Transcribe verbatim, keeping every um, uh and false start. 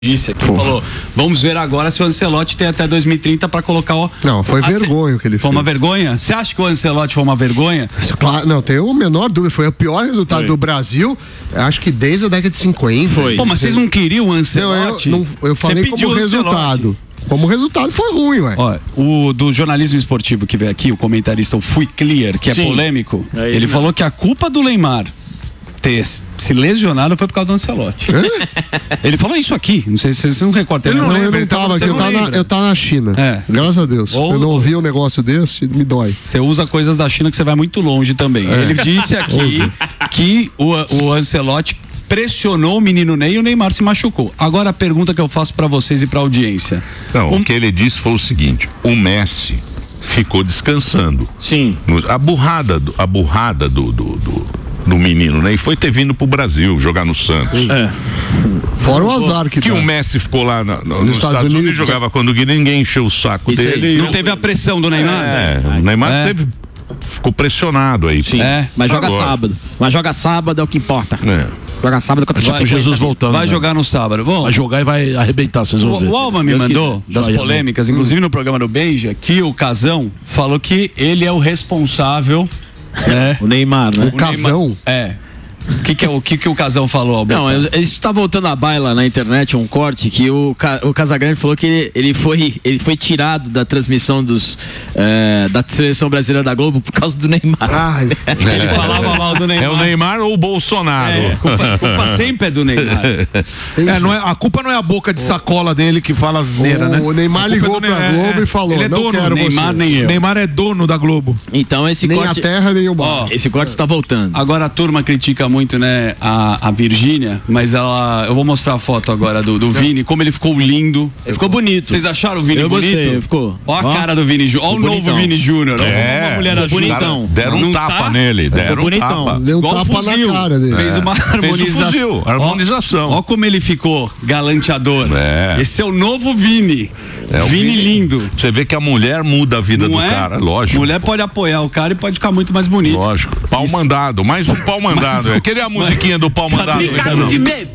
Disse aqui, falou, vamos ver agora se o Ancelotti tem até dois mil e trinta para colocar o... Não, foi vergonha o que ele fez. Foi uma vergonha? Você acha que o Ancelotti foi uma vergonha? Claro, não, tem o menor dúvida, foi o pior resultado foi. do Brasil, acho que desde a década de cinquenta. Foi. Pô, mas vocês não queriam o Ancelotti? Não, eu, não, eu falei como resultado. Como resultado foi ruim, ué. Ó, o do jornalismo esportivo que veio aqui, o comentarista, o Fui Clear, que Sim. é polêmico, é ele, ele falou que a culpa do Neymar ter se lesionado foi por causa do Ancelotti. É? Ele falou isso aqui, não sei se vocês não recordam. Ele não, lembra, eu não tava aqui, eu tava, na, eu tava na China. É. Graças a Deus. Ou, eu não ouvi um negócio desse, me dói. Você usa coisas da China que você vai muito longe também. É. Ele disse aqui que o, o Ancelotti pressionou o menino Ney e o Neymar se machucou. Agora a pergunta que eu faço pra vocês e pra audiência. Não, um... o que ele disse foi o seguinte: o Messi ficou descansando. Sim. A burrada, a burrada do, do, do do menino, né? E foi ter vindo pro Brasil jogar no Santos. É. Fora o azar que Que tá. o Messi ficou lá na, no, nos, nos Estados, Estados Unidos, Unidos jogava quando ninguém encheu o saco Isso dele. Não teve a pressão do Neymar? É, o Neymar é. teve, ficou pressionado aí. Sim, é. mas joga Agora. sábado. Mas joga sábado é o que importa. É. Joga sábado contra tipo Jesus voltando. Vai né? jogar no sábado. Bom, vai jogar e vai arrebentar, vocês vão ver. O Alma me mandou das Joia, polêmicas, mano. inclusive no programa do Benja, que o Casão falou que ele é o responsável. É. O Neymar, né? O Casão? É. O que que, é, o que que o Casão falou, Alberto? Não, a gente está voltando à baila na internet, um corte, que o, o Casagrande falou que ele, ele, foi, ele foi tirado da transmissão dos, é, da seleção brasileira da Globo por causa do Neymar. Ah, ele falava mal do Neymar. É o Neymar ou o Bolsonaro? É, culpa, culpa sempre é do Neymar. É, não é, a culpa não é a boca de sacola dele que fala asneira, né? O Neymar ligou pra é, Globo e falou, ele é não dono, quero Neymar você. nem eu. Neymar é dono da Globo. Então esse nem corte... a terra, nem o mar. Esse corte está voltando. Agora a turma critica muito, né, a, a Virgínia, mas ela, eu vou mostrar a foto agora do, do Vini, como ele ficou lindo. Ele ficou bonito. Vocês acharam o Vini eu bonito? Gostei, ficou. Ó a cara do Vini Júnior, ó o novo Vini Júnior. É, uma mulher bonitão. Deram um tapa tá? nele, deram um tapa. Deu um tapa fuzil. na cara dele. Fez uma harmonização. Fez o fuzil, harmonização. Ó, ó como ele ficou galanteador. É. Esse é o novo Vini. É Vini, Vini lindo. Você vê que a mulher muda a vida Não do é? cara, lógico. Mulher pode apoiar o cara e pode ficar muito mais bonito. Lógico. Pau Isso. mandado, mais um pau mandado. Um, Queria a musiquinha do pau mandado. De medo.